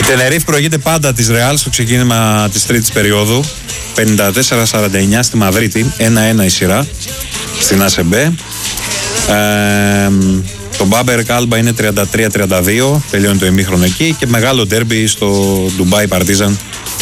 Τενερίφ προηγείται πάντα της Ρεάλ στο ξεκίνημα της τρίτης περίοδου. 54-49 στη Μαδρίτη. 1-1 η σειρά στην ΑΣΕΜΠΕ. Το Μπάμπερ Κάλμπα είναι 33-32. Τελειώνει το ημίχρονο εκεί. Και μεγάλο ντέρμπι στο Ντουμπάι Παρτίζαν.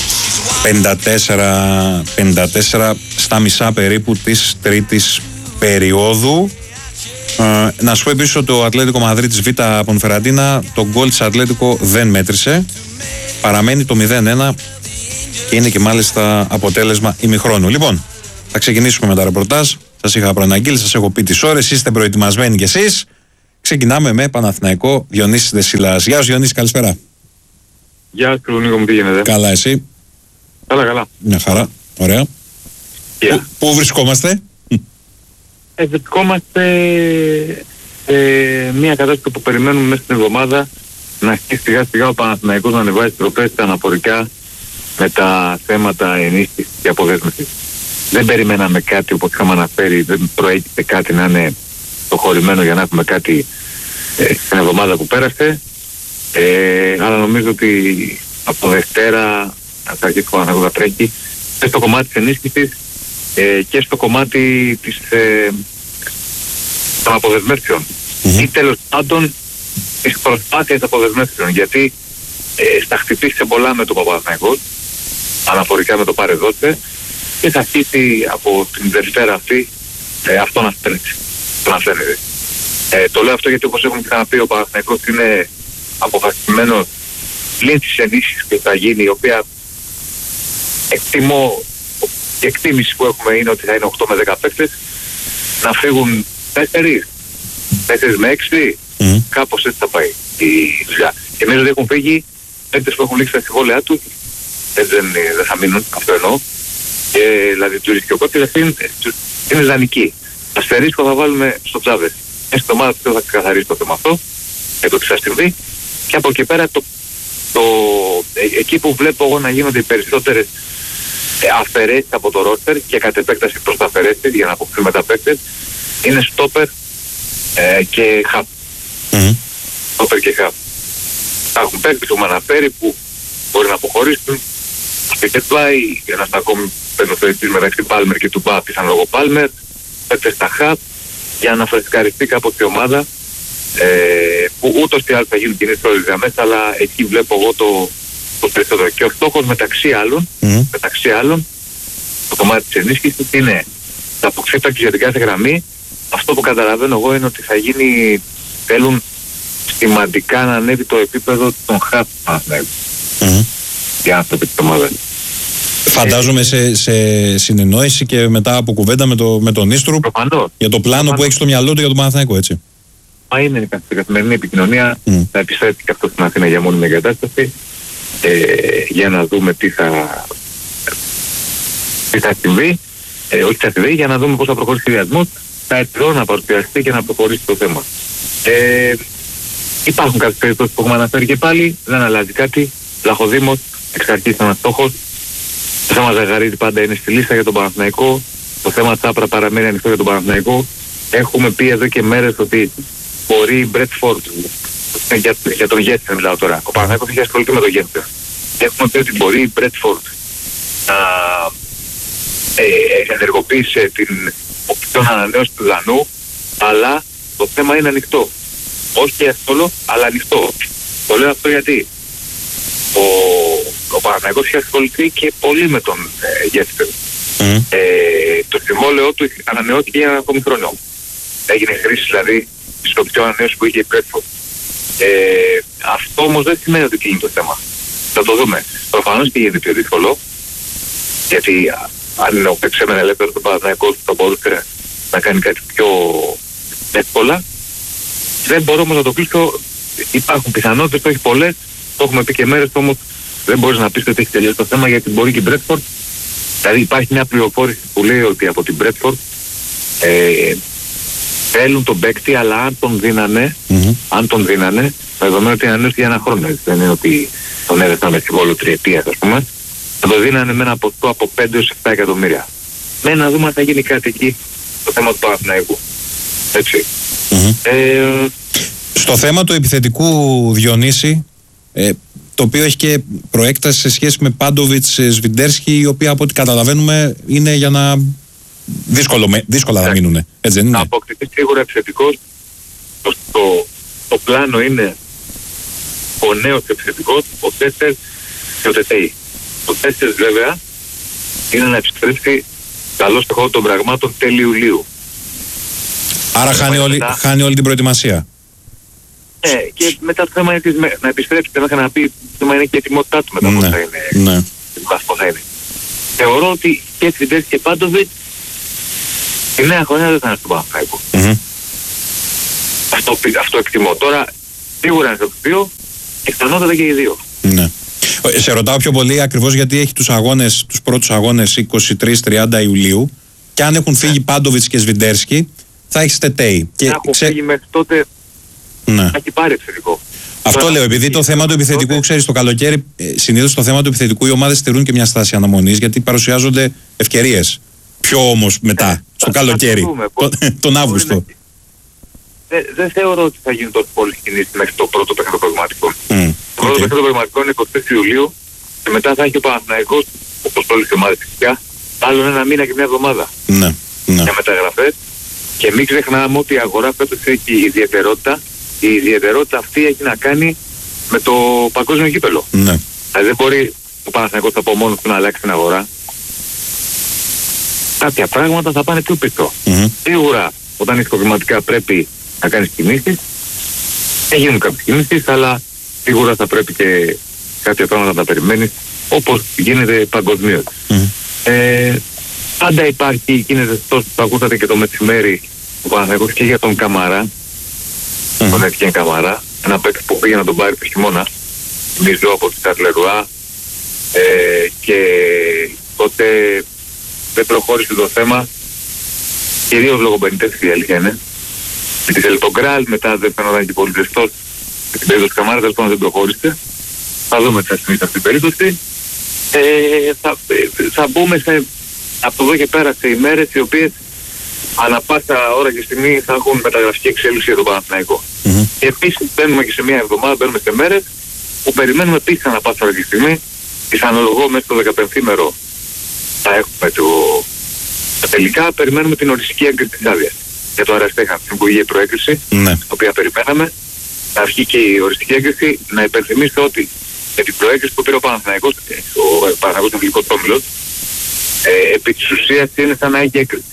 54 στα μισά περίπου της τρίτης περίοδου. Να σου πω επίσης ότι το Ατλέτικο Μαδρίτης Β' Πονφεραντίνα, το γκολ της Ατλέτικο δεν μέτρησε. Παραμένει το 0-1 και είναι και μάλιστα αποτέλεσμα ημιχρόνου. Λοιπόν, θα ξεκινήσουμε με τα ρεπορτάζ. Σας είχα προαναγγείλει, σας έχω πει τις ώρες, είστε προετοιμασμένοι κι εσείς. Ξεκινάμε με Παναθηναϊκό Διονύσης Δεσίλας. Γεια σου Διονύση, καλησπέρα. Γεια σου Νίκο, μου τι γίνεται? Καλά, εσύ? Καλά. Μια χαρά, ωραία. Πού βρισκόμαστε? Βρισκόμαστε μια κατάσταση που περιμένουμε μέσα στην εβδομάδα να αρχίσει σιγά σιγά ο Παναθηναϊκός να ανεβάζει τροπές αναφορικά με τα θέματα ενίσχυσης και αποδέσμευσης. Δεν περιμέναμε κάτι, όπως είχαμε αναφέρει, δεν προέκυψε κάτι να είναι προχωρημένο για να έχουμε κάτι στην εβδομάδα που πέρασε, αλλά νομίζω ότι από Δευτέρα θα αρχίσει ο Παναθηναϊκός να τρέχει και στο κομμάτι της ενίσχυσης και στο κομμάτι των αποδεσμεύσεων ή τέλος πάντων της προσπάθειας αποδεσμεύσεων, γιατί θα χτυπήσει πολλά με το Παναθηναϊκός αναφορικά με το πάρε δώσε και θα αρχίσει από την Δευτέρα αυτή αυτό να φαίνεται. Το λέω αυτό γιατί όπως έχουμε ξαναπεί ο Παναθηναϊκός είναι αποφασισμένος πλην της ενίσχυσης που θα γίνει, η οποία εκτιμώ, η εκτίμηση που έχουμε είναι ότι θα είναι 8 με 10 παίκτες, να φύγουν 4 με 6, κάπως έτσι θα πάει η δουλειά. Και νομίζω ότι έχουν φύγει παίκτες που έχουν λήξει τα συμβόλαιά τους, δεν θα μείνουν, αυτό εννοώ. Δηλαδή Τζούρις και ο Κότσιρας είναι δανεικοί. Αστερίσκο θα βάλουμε στο Τζάβες. Στην ομάδα που θα ξεκαθαρίσει το θέμα αυτό, το τι θα συμβεί. Και από εκεί πέρα εκεί που βλέπω εγώ να γίνονται οι περισσότερες αφαιρέσεις από το ρόστερ και κατ' επέκταση προς τα αφαιρέσεις για να αποκτήσουμε τα παίκτες είναι στόπερ και χαπ. Στόπερ και χαπ. Έχουν παίκτες που με αναφέρει που μπορεί να αποχωρήσουν και πλάι για να ακόμη πεντοθετής μεταξύ Πάλμερ και του Μπα, πιθανό λόγω Πάλμερ, παίκτες στα χαπ για να φρεσκαριστεί κάπως η ομάδα που ούτως ή άλλως θα γίνουν κοινές όλες διαμέσες, αλλά εκεί βλέπω εγώ το περισσότερο. Και ο στόχος μεταξύ άλλων, το κομμάτι της ενίσχυσης είναι τα αποξύπτακες για την κάθε γραμμή. Αυτό που καταλαβαίνω εγώ είναι ότι θα γίνει, θέλουν σημαντικά να ανέβει το επίπεδο των χαπ οι άνθρωποι της ομάδας. Φαντάζομαι σε συνεννόηση και μετά από κουβέντα με τον Ίστρουπ για το πλάνο που έχει στο μυαλό του για τον Παναθηναϊκό, έτσι. Μα είναι η καθημερινή επικοινωνία, θα επιστρέψει και αυτό στην Αθήνα για μόνιμη εγκατάσταση για να δούμε τι θα συμβεί, όχι θα συμβεί, για να δούμε πώς θα προχωρήσει ο σχεδιασμός, θα έρθει να παρουσιαστεί και να προχωρήσει το θέμα. Υπάρχουν κάποιες περιπτώσεις που έχουμε αναφέρει και πάλι, δεν αλλάζει κάτι. Λαχοδήμος, εξ αρχής ένας στόχος. Το θέμα Ζαγαρίτη πάντα είναι στη λίστα για τον Παναθηναϊκό. Το θέμα Τσάπρα παραμένει ανοιχτό για τον Παναθηναϊκό. Έχουμε πει εδώ και μέρες ότι μπορεί η Μπρέτφορντ, για τον Γέντσεν μιλάω τώρα, ο Παναθηναϊκός έχει ασχοληθεί με τον Γέντσεν. Έχουμε πει ότι μπορεί η Μπρέτφορντ να ενεργοποίησε την οπτική ανανέωση του Δανού, αλλά το θέμα είναι ανοιχτό. Όχι εύκολο, αλλά ανοιχτό. Το λέω αυτό γιατί ο Παναθηναϊκός έχει ασχοληθεί και πολύ με τον Γέντσεν. Το συμβόλαιό του ανανεώθηκε για ένα ακόμη χρόνο. Έγινε χρήση δηλαδή της οπτικής ανανέωσης που είχε η Μπρέτφορντ. Αυτό όμως δεν σημαίνει ότι κλείνει το θέμα. Θα το δούμε. Προφανώς και γίνεται πιο δύσκολο, γιατί αν ο παίξεμεν ελεύθερος του Παναθηναϊκού θα μπορούσε να κάνει κάτι πιο εύκολα. Δεν μπορώ όμως να το κλείσω. Υπάρχουν πιθανότητες, όχι πολλές. Το έχουμε πει και μέρες, όμως δεν μπορείς να πεις ότι έχει τελειώσει το θέμα, γιατί μπορεί και η Μπρέτφορντ. Δηλαδή υπάρχει μια πληροφόρηση που λέει ότι από την Μπρέτφορντ θέλουν τον παίκτη, αλλά αν τον δίνανε, με δεδομένο ότι ανανέωσε για ένα χρόνο, δεν είναι ότι τον έδωσαν με συμβόλαιο τριετίας, ας πούμε, θα το δίνανε με ένα ποσό από 5 έως 7 εκατομμύρια. Με να δούμε αν θα γίνει κάτι εκεί, το θέμα του Παναθηναϊκού. Έτσι. Στο θέμα του επιθετικού, Διονύση, το οποίο έχει και προέκταση σε σχέση με Πάντοβιτς Σβιντέρσκι, η οποία από ό,τι καταλαβαίνουμε είναι για να δύσκολα να μείνουν. Έτσι δεν είναι? Να αποκτηθεί σίγουρα επιθετικός. Το πλάνο είναι ο νέος επιθετικός, ο Τέσσερ και ο Τετέι. Ο Τέσσερ βέβαια είναι να επιστρέψει καλώς στο χώρο των πραγμάτων τέλη Ιουλίου. Άρα χάνει όλη την προετοιμασία. Και μετά το θέμα είναι να επιστρέψει, μέχρι να πει, το θέμα είναι και η ετοιμότητά του μετά πώς θα είναι. Ναι. Πώς θα είναι. Θεωρώ ότι και Σβιντέρσκι και Πάντοβιτς η νέα χρονιά δεν θα είναι στον Παναθηναϊκό. Αυτό εκτιμώ. Τώρα σίγουρα είναι στο δύο, πιθανότατα και οι δύο. Ναι. Σε ρωτάω πιο πολύ ακριβώς γιατί έχει τους πρώτους αγώνες 23-30 Ιουλίου και αν έχουν φύγει Πάντοβιτς και Σβιντέρσκι θα έχεις Τετέι. Και έχουν φύγει μέχρι τότε, θα έχει πάρει επιθετικό. Αυτό λέω, επειδή το θέμα του επιθετικού, ξέρεις, το καλοκαίρι, συνήθως το θέμα του επιθετικού οι ομάδες στηρούν και μια στάση αναμονής γιατί παρουσιάζονται ευκαιρίες. Πιο όμως μετά, στο καλοκαίρι, τον Αύγουστο. Δεν θεωρώ ότι θα γίνουν τόσο πολλές κινήσεις μέχρι το πρώτο παιχνίδι προγραμματικό. Το πρώτο παιχνίδι προγραμματικό είναι 24 Ιουλίου και μετά θα έχει ο Παναθηναϊκός, όπως όλες οι ομάδες φυσικά, άλλον ένα μήνα και μια εβδομάδα για μεταγραφές. Και μην ξεχνάμε ότι η αγορά φέτος έχει ιδιαιτερότητα. Η ιδιαιτερότητα αυτή έχει να κάνει με το παγκόσμιο κύπελλο. Δηλαδή δεν μπορεί ο Παναθηναϊκός από μόνος του να αλλάξει την αγορά. Κάποια πράγματα θα πάνε πιο πίσω. Σίγουρα όταν έχεις προγραμματικά πρέπει να κάνεις κινήσεις. Γίνουν κάποιες κινήσεις, αλλά σίγουρα θα πρέπει και κάποια πράγματα να τα περιμένεις όπως γίνεται παγκοσμίως. Πάντα υπάρχει, γίνεται τόσο που ακούσατε και το μεσημέρι ο Παναθηναϊκός και για τον Καμαρά, τον Etienne Καμαρά, ένα παίκτη που πήγε να τον πάρει το χειμώνα, νομίζω από τη Σαρλερουά, και τότε δεν προχώρησε το θέμα, κυρίως λόγω πενιτεύσης η αλήθεια είναι. Ήθελε τον Γκράλ, μετά δεν φαίνονταν και πολύ ζεστός, με την περίπτωση Καμάρα, τέλος πάντων δεν προχώρησε. Θα δούμε τι θα συμβεί σε αυτήν την περίπτωση. Θα μπούμε από εδώ και πέρα σε ημέρες οι οποίες ανά πάσα ώρα και στιγμή θα έχουν μεταγραφική εξέλιξη για τον Παναθηναϊκό. Και επίσης μπαίνουμε και σε μια εβδομάδα, μπαίνουμε σε μέρες που περιμένουμε επίσης ανά πάσα ώρα και στιγμή, πιθανολογώ μέσα στο 15ημερο θα έχουμε τελικά περιμένουμε την οριστική έγκριση της άδειας για το Αραστέχα, την που είχε προέκριση, την οποία περιμέναμε. Να βγει και η οριστική έγκριση. Να υπενθυμίσω ότι με την προέκριση που πήρε ο Παναθηναϊκός, ο Παναθηναϊκός Αγγλικός Όμιλος, επί της ουσίας είναι σαν να έχει έγκριση.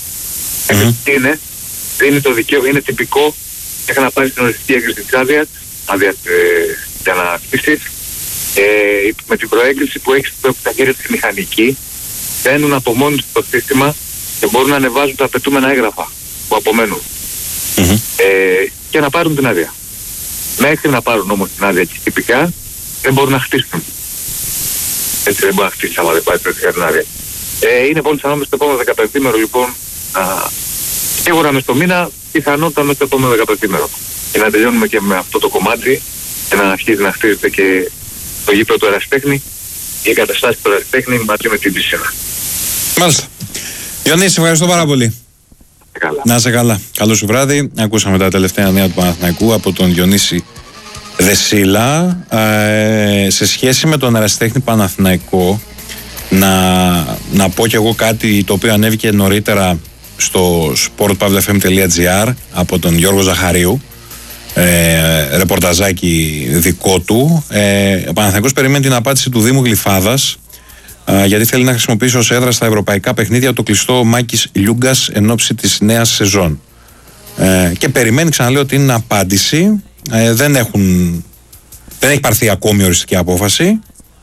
Είναι το δικαίωμα, είναι τυπικό, έχει να πάρει την οριστική έγκριση της άδειας για να χτίσεις. Με την προέγκριση που έχει στα χέρια της μηχανική, μπαίνουν από μόνοι τους στο σύστημα και μπορούν να ανεβάζουν τα απαιτούμενα έγγραφα που απομένουν και να πάρουν την άδεια. Μέχρι να πάρουν όμως την άδεια και τυπικά δεν μπορούν να χτίσουν. Έτσι δεν μπορεί να χτίσει άμα δεν πάει την άδεια. Είναι πολύ πιθανό στο επόμενο 15ημερο λοιπόν, σίγουρα μες στο μήνα, πιθανότατα μέσα στο επόμενο 15ημερο. Και να τελειώνουμε και με αυτό το κομμάτι και να αρχίσει να χτίζεται και το γήπεδο του Ερασιτέχνη και οι εγκαταστάσεις του Ερασιτέχνη μαζί με την πισίνα. Μάλιστα. Διονύση, ευχαριστώ πάρα πολύ. Να είσαι καλά. Καλό σου βράδυ. Ακούσαμε τα τελευταία νέα του Παναθηναϊκού από τον Διονύση Δεσίλα. Σε σχέση με τον Ερασιτέχνη Παναθηναϊκό, να πω κι εγώ κάτι το οποίο ανέβηκε νωρίτερα στο sportpavlefm.gr από τον Γιώργο Ζαχαρίου, ρεπορταζάκι δικό του. Ο Παναθηναϊκός περιμένει την απάντηση του Δήμου Γλυφάδας, γιατί θέλει να χρησιμοποιήσει ως έδρα στα ευρωπαϊκά παιχνίδια το κλειστό Μάκης Λιούγκας εν ώψη της νέας σεζόν. Και περιμένει, ξαναλέω, την απάντηση. Δεν έχει πάρθει ακόμη οριστική απόφαση.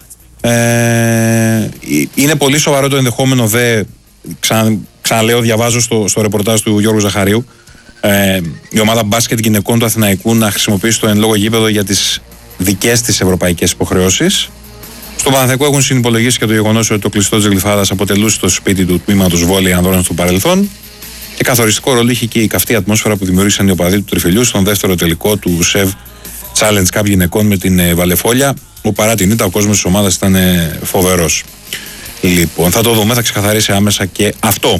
Είναι πολύ σοβαρό το ενδεχόμενο, ξαναλέω, διαβάζω στο ρεπορτάζ του Γιώργου Ζαχαρίου, η ομάδα μπάσκετ γυναικών του Αθηναϊκού να χρησιμοποιήσει το εν λόγω γήπεδο για τις δικές της ευρωπαϊκές υποχρεώσεις. Στο Παναθηναϊκό έχουν συνυπολογίσει και το γεγονός ότι το κλειστό της Γλυφάδας αποτελούσε το σπίτι του τμήματος βόλεϊ ανδρών στο παρελθόν και καθοριστικό ρόλο είχε και η καυτή ατμόσφαιρα που δημιούργησαν οι οπαδοί του Τριφυλιού στον δεύτερο τελικό του ΣΕΒ Challenge Cup γυναικών με την Βαλεφόλια, που παρά την ήττα ο κόσμος της ομάδας ήταν φοβερός. Λοιπόν, θα το δούμε, θα ξεκαθαρίσει άμεσα και αυτό.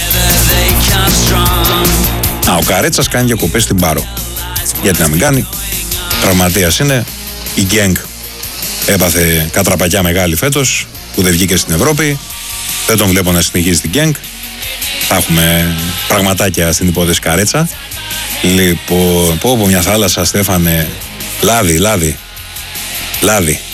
Ο Καρέτσας κάνει διακοπές στην Πάρο. Γιατί να μην κάνει, τραυματίας είναι, η γκέγκ έπαθε κατραπακιά μεγάλη φέτος, που δεν βγήκε στην Ευρώπη. Δεν τον βλέπω να συνεχίζει την Γκένκ. Θα έχουμε πραγματάκια στην υπόθεση Καρέτσα. Λοιπόν, πω μια θάλασσα, Στέφανε. Λάδι.